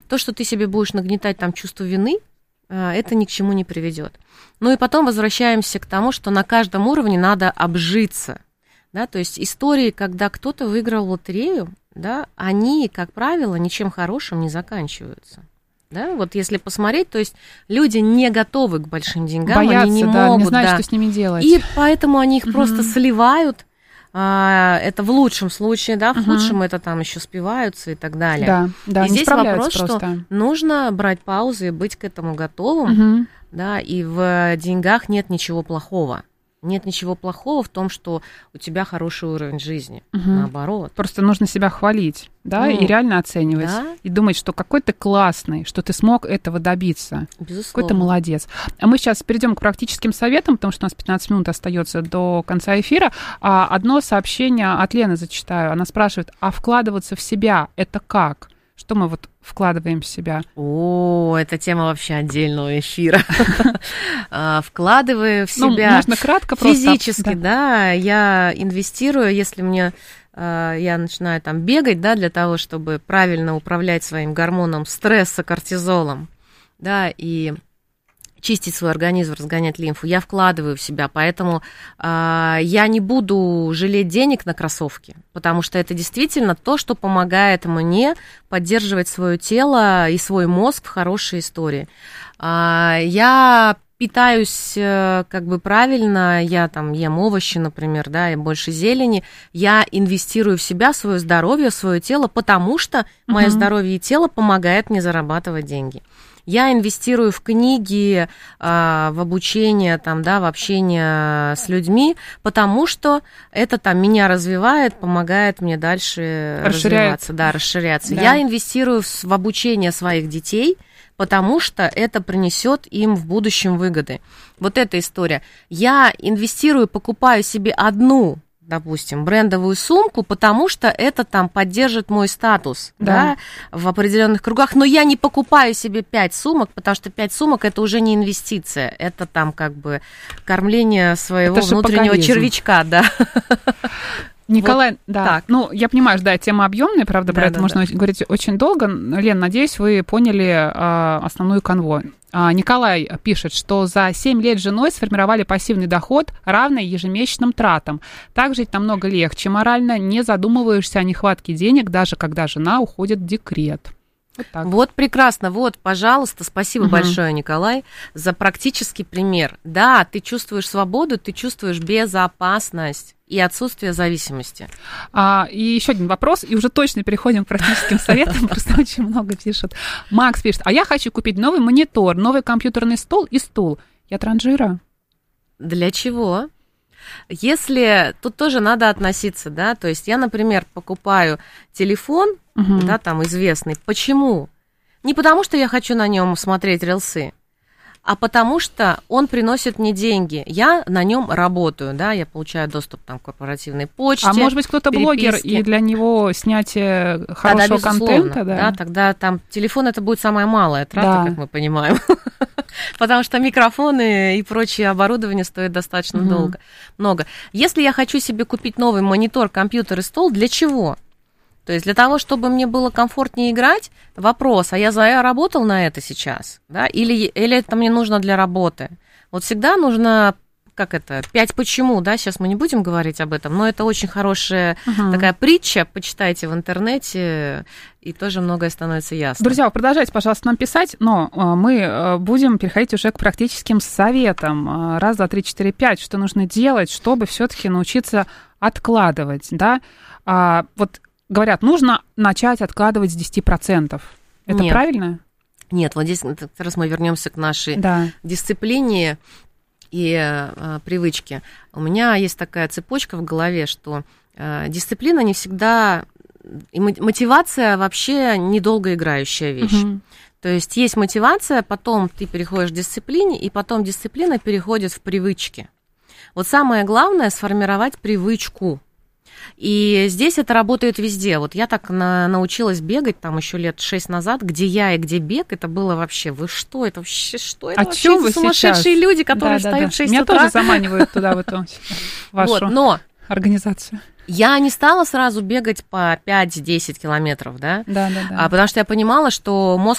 то, что ты себе будешь нагнетать там чувство вины, это ни к чему не приведет. Ну и потом возвращаемся к тому, что на каждом уровне надо обжиться. Да? То есть истории, когда кто-то выиграл лотерею, да, они, как правило, ничем хорошим не заканчиваются. Да? Вот если посмотреть, то есть люди не готовы к большим деньгам, боятся, они не да, могут. Не знают, да. что с ними делать. И поэтому они их просто сливают. Это в лучшем случае, да, в худшем это там еще спиваются и так далее. Да, да, и не здесь вопрос, просто. что нужно брать паузы и быть к этому готовым, да, и в деньгах нет ничего плохого. Нет ничего плохого в том, что у тебя хороший уровень жизни, наоборот. Просто нужно себя хвалить, да, и реально оценивать. Да? И думать, что какой ты классный, что ты смог этого добиться. Безусловно. Какой ты молодец. А мы сейчас перейдем к практическим советам, потому что у нас 15 минут остается до конца эфира. Одно сообщение от Лены зачитаю. Она спрашивает, а вкладываться в себя это как? Что мы вот вкладываем в себя? О, это тема вообще отдельного эфира. Вкладываю в себя можно кратко просто. Физически, да, я инвестирую, если мне я начинаю там бегать, да, для того, чтобы правильно управлять своим гормоном стресса, кортизолом, да, и чистить свой организм, разгонять лимфу, я вкладываю в себя, поэтому я не буду жалеть денег на кроссовки, потому что это действительно то, что помогает мне поддерживать свое тело и свой мозг в хорошей истории. Я питаюсь как бы правильно, я там ем овощи, например, да, и больше зелени, я инвестирую в себя, в свое здоровье, в свое тело, потому что мое здоровье и тело помогает мне зарабатывать деньги. Я инвестирую в книги, в обучение, там, да, в общение с людьми, потому что это там, меня развивает, помогает мне дальше развиваться, да, расширяться. Да. Я инвестирую в обучение своих детей, потому что это принесет им в будущем выгоды. Вот эта история. Я инвестирую, покупаю себе одну, допустим, брендовую сумку, потому что это там поддержит мой статус, да, в определенных кругах, но я не покупаю себе 5 сумок, потому что 5 сумок это уже не инвестиция, это там как бы кормление своего внутреннего червячка, да. Николай, вот да, так. Ну, я понимаю, да, тема объемная, правда, про это можно говорить очень долго. Лен, надеюсь, вы поняли основную канву. Николай пишет, что за 7 лет с женой сформировали пассивный доход, равный ежемесячным тратам. Так жить намного легче морально, не задумываешься о нехватке денег, даже когда жена уходит в декрет. Вот прекрасно, вот, пожалуйста, спасибо большое, Николай, за практический пример. Да, ты чувствуешь свободу, ты чувствуешь безопасность и отсутствие зависимости. И еще один вопрос, и уже точно переходим к практическим советам, просто очень много пишут. Макс пишет, а я хочу купить новый монитор, новый компьютерный стол и стул. Я транжира. Для чего? Если тут тоже надо относиться, да, то есть я, например, покупаю телефон, да, там известный. Почему? Не потому, что я хочу на нем смотреть рилсы, а потому что он приносит мне деньги. Я на нем работаю, да, я получаю доступ там, к корпоративной почте. А может быть, кто-то блогер, и для него снятие хорошего контента, да? Да, тогда там телефон это будет самая малая трата, как мы понимаем. Потому что микрофоны и прочее оборудование стоят достаточно много. Если я хочу себе купить новый монитор, компьютер и стол, для чего? То есть для того, чтобы мне было комфортнее играть, вопрос, а я работал на это сейчас, да, или это мне нужно для работы? Вот всегда нужно, 5 почему, да, сейчас мы не будем говорить об этом, но это очень хорошая такая притча, почитайте в интернете, и тоже многое становится ясно. Друзья, вы продолжайте, пожалуйста, нам писать, но мы будем переходить уже к практическим советам. 1, 2, 3, 4, 5, что нужно делать, чтобы все-таки научиться откладывать, да, вот говорят, нужно начать откладывать с 10%. Это Нет. Правильно? Нет, вот здесь как раз мы вернемся к нашей дисциплине и привычке. У меня есть такая цепочка в голове, что дисциплина не всегда... И мотивация вообще недолгоиграющая вещь. То есть мотивация, потом ты переходишь к дисциплине, и потом дисциплина переходит в привычки. Вот самое главное — сформировать привычку. И здесь это работает везде. Вот я так научилась бегать там еще лет 6 назад, где я и где бег, это было вообще, вы что, это вообще, что это вообще за сумасшедшие люди, которые встают в 6 утра? Меня тоже заманивают туда, в эту вашу организацию. Я не стала сразу бегать по 5-10 километров, да? Да. Потому что я понимала, что мозг